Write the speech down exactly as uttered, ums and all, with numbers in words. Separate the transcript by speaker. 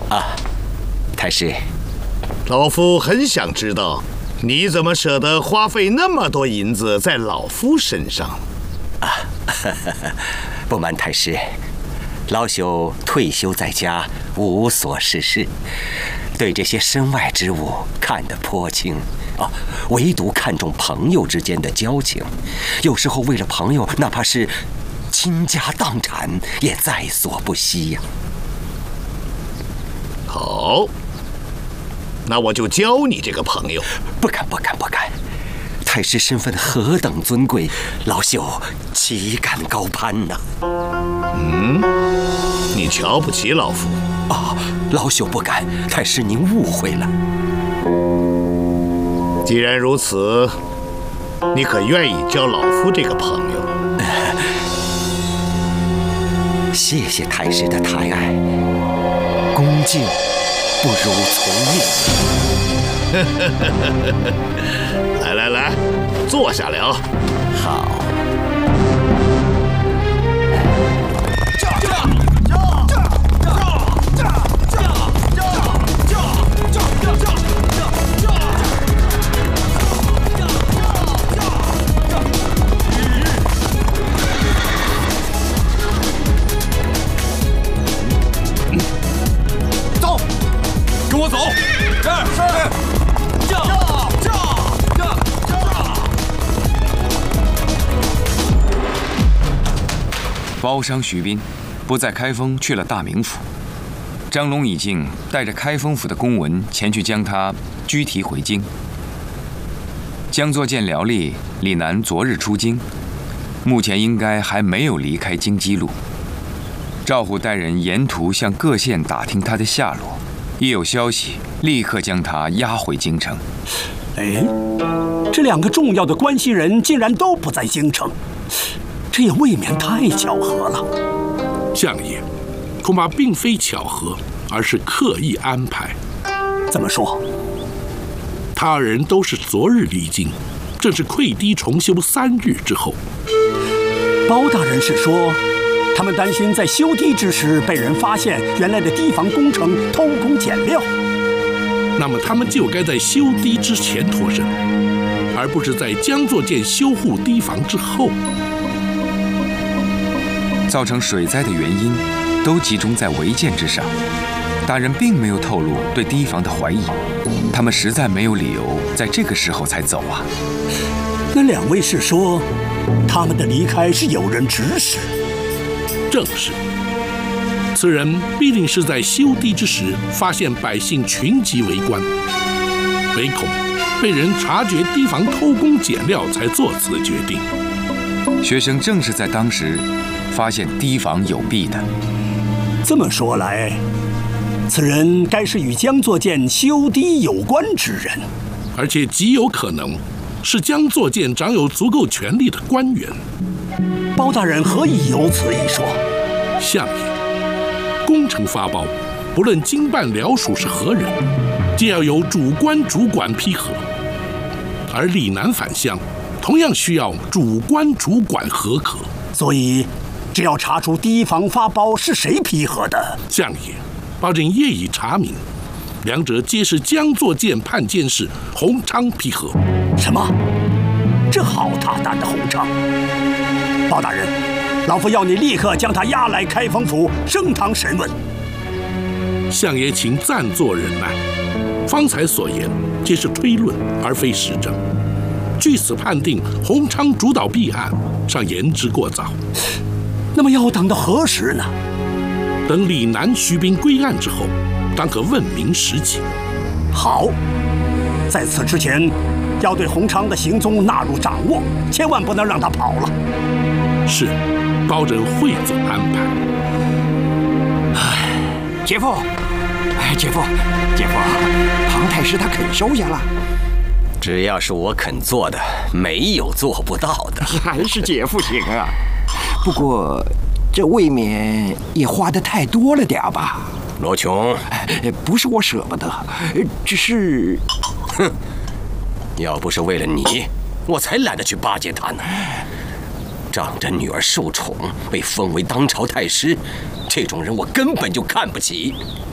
Speaker 1: 啊，太师，
Speaker 2: 老夫很想知道，你怎么舍得花费那么多银子在老夫身上？
Speaker 1: 啊，呵呵不瞒太师，老朽退休在家，无所事事，对这些身外之物看得颇清。哦，唯独看重朋友之间的交情，有时候为了朋友，哪怕是倾家荡产，也在所不惜呀。
Speaker 2: 好，那我就交你这个朋友。
Speaker 1: 不敢，不敢，不敢！太师身份何等尊贵，老朽岂敢高攀呢？
Speaker 2: 嗯，你瞧不起老夫？
Speaker 1: 哦，老朽不敢，太师您误会了。
Speaker 2: 既然如此，你可愿意交老夫这个朋友？
Speaker 1: 谢谢太师的抬爱，恭敬不如从命。
Speaker 2: 来来来，坐下聊。
Speaker 1: 好。
Speaker 3: 跟我走！是是。驾驾驾驾！
Speaker 4: 包商徐斌不在开封，去了大名府。张龙已经带着开封府的公文前去将他拘提回京。江作见僚吏李楠昨日出京，目前应该还没有离开京畿路。赵虎带人沿途向各县打听他的下落。一有消息，立刻将他押回京城。
Speaker 5: 哎，这两个重要的关系人竟然都不在京城，这也未免太巧合了。
Speaker 6: 相爷，恐怕并非巧合，而是刻意安排。
Speaker 5: 怎么说？
Speaker 6: 他二人都是昨日离京，正是溃堤重修三日之后。
Speaker 5: 包大人是说，他们担心在修堤之时被人发现原来的堤防工程偷工减料，
Speaker 6: 那么他们就该在修堤之前脱身，而不是在江作建修护堤防之后。
Speaker 4: 造成水灾的原因都集中在违建之上，大人并没有透露对堤防的怀疑，他们实在没有理由在这个时候才走啊。
Speaker 5: 那两位是说，他们的离开是有人指使？
Speaker 6: 正是，此人必定是在修堤之时发现百姓群集围观，唯恐被人察觉堤防偷工减料，才做此决定。
Speaker 4: 学生正是在当时发现堤防有弊的。
Speaker 5: 这么说来，此人该是与江作建修堤有关之人，
Speaker 6: 而且极有可能是江作建掌有足够权力的官员。
Speaker 5: 包大人何以有此一说？
Speaker 6: 相爷，工程发包，不论经办僚属是何人，皆要由主官主管批核，而李南返乡，同样需要主官主管核可。
Speaker 5: 所以，只要查出堤防发包是谁批核的，
Speaker 6: 相爷，保证业已查明，两者皆是江作建判监事洪昌批核。
Speaker 5: 什么？这好大胆的洪昌！包大人，老夫要你立刻将他押来开封府升堂审问。
Speaker 6: 相爷，请暂作忍耐。方才所言皆是推论，而非实证。据此判定洪昌主导弊案，尚言之过早。
Speaker 5: 那么要等到何时呢？
Speaker 6: 等李南、徐斌归案之后，当可问明实情。
Speaker 5: 好，在此之前，要对洪昌的行踪纳入掌握，千万不能让他跑了。
Speaker 6: 是，包拯会总安排。
Speaker 7: 唉，姐夫，哎，姐夫，姐夫，庞太师他肯收下了。
Speaker 1: 只要是我肯做的，没有做不到的。
Speaker 7: 还是姐夫行啊。不过，这未免也花得太多了点吧？
Speaker 1: 罗琼，
Speaker 7: 不是我舍不得，只是……
Speaker 1: 哼，要不是为了你，我才懒得去巴结他呢。仗着女儿受宠，被封为当朝太师，这种人我根本就看不起。